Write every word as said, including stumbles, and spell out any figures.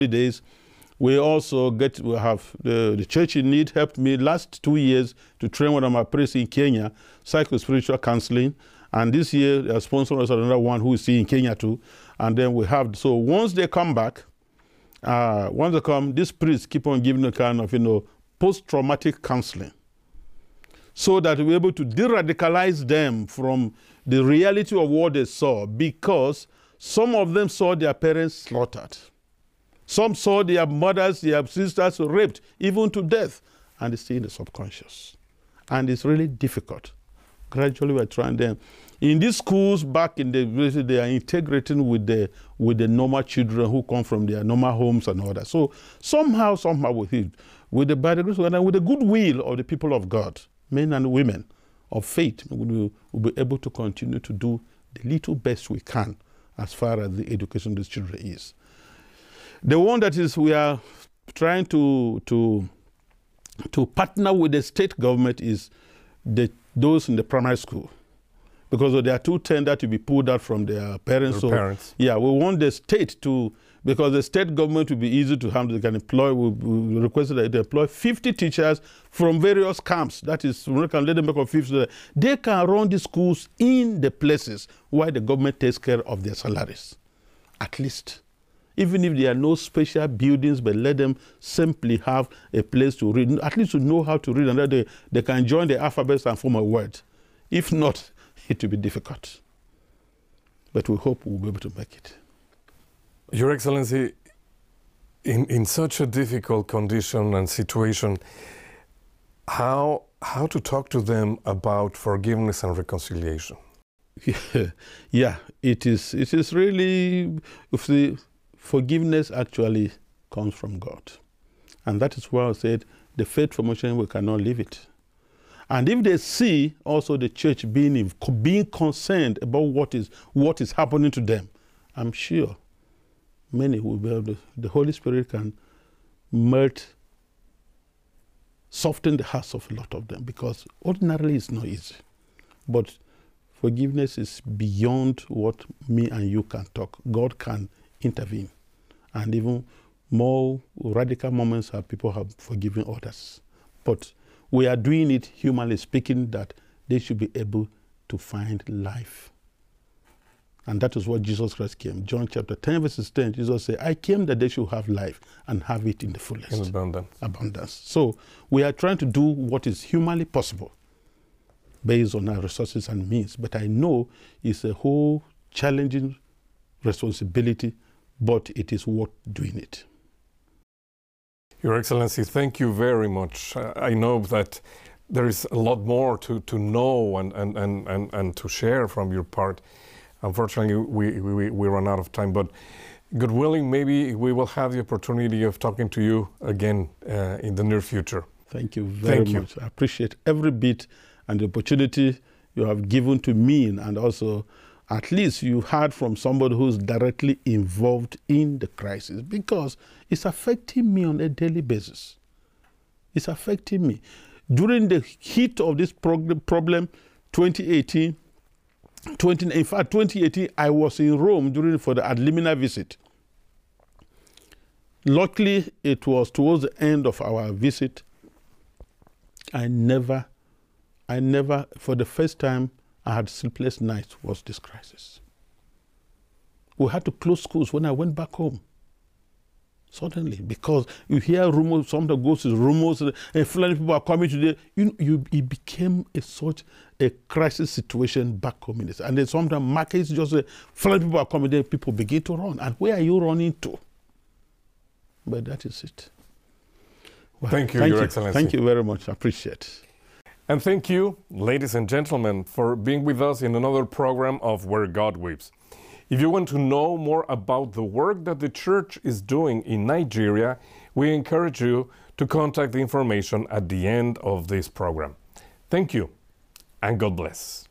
days. We also get, we have the, the Church in Need helped me last two years to train one of my priests in Kenya, psycho-spiritual counseling. And this year, they are sponsoring us another one who is in Kenya too. And then we have, so once they come back, uh, once they come, these priests keep on giving a kind of, you know, post-traumatic counseling, so that we're able to de-radicalize them from the reality of what they saw, because some of them saw their parents slaughtered. Some saw their mothers, their sisters raped, even to death, and it's still in the subconscious. And it's really difficult. Gradually, we're trying them. In these schools back in the village, they are integrating with the, with the normal children who come from their normal homes and all that. So somehow, somehow with it, with the, by the grace and with the goodwill of the people of God, men and women of faith, we will be able to continue to do the little best we can as far as the education of these children is. The one that is, we are trying to, to, to partner with the state government is the, those in the primary school, because they are too tender to be pulled out from their parents. Their so, parents. Yeah, we want the state to, because the state government will be easy to handle. They can employ, we, we requested that they employ fifty teachers from various camps. That is, we can let them make a fifty. They can run the schools in the places where the government takes care of their salaries, at least. Even if there are no special buildings, but let them simply have a place to read, at least to know how to read, and that they, they can join the alphabets and form a word. If not, it will be difficult. But we hope we'll be able to make it. Your Excellency, in, in such a difficult condition and situation, how, how to talk to them about forgiveness and reconciliation? Yeah, yeah it is, it is really, if the, forgiveness actually comes from God. And that is why I said the faith promotion, we cannot leave it. And if they see also the church being, being concerned about what is, what is happening to them, I'm sure many will be able to, the Holy Spirit can melt, soften the hearts of a lot of them, because ordinarily it's not easy. But forgiveness is beyond what me and you can talk. God can intervene. And even more radical moments have people have forgiven others. But we are doing it, humanly speaking, that they should be able to find life. And that is what Jesus Christ came. John chapter ten, verses ten, Jesus said, I came that they should have life and have it in the fullest. In abundance. Abundance. So we are trying to do what is humanly possible based on our resources and means. But I know it's a whole challenging responsibility, but it is worth doing it. Your Excellency, thank you very much. I know that there is a lot more to, to know and, and, and, and, and to share from your part. Unfortunately, we, we, we run out of time, but God willing, maybe we will have the opportunity of talking to you again uh, in the near future. Thank you very thank much. You. I appreciate every bit and the opportunity you have given to me, and also at least you heard from somebody who's directly involved in the crisis, because it's affecting me on a daily basis. It's affecting me. During the heat of this problem, twenty eighteen, twenty, in fact, twenty eighteen, I was in Rome during for the Ad Limina visit. Luckily, it was towards the end of our visit. I never, I never, for the first time, I had sleepless nights was this crisis. We had to close schools when I went back home. Suddenly, because you hear rumors, something goes to rumors, and Fulani people are coming today. You, you, it became a such a crisis situation back home in this. And then sometimes markets just say, Fulani people are coming, then people begin to run. And where are you running to? But that is it. Well, thank you, thank Your you. Excellency. Thank you very much. I appreciate it. And thank you, ladies and gentlemen, for being with us in another program of Where God Weeps. If you want to know more about the work that the church is doing in Nigeria, we encourage you to contact the information at the end of this program. Thank you, and God bless.